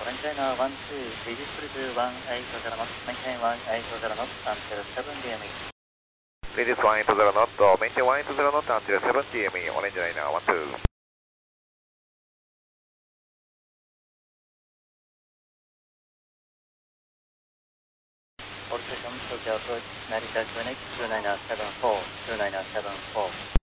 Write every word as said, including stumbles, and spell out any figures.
maintain uh, one two, register to one eight zero knots, maintain one eight zero knots until seven D M E. Reduce one eight zero knots, maintain one eight zero knots until seven D M E, orange liner, one two. All stations, Tokyo approach, Narita Phoenix two nine seven four, two nine seven four.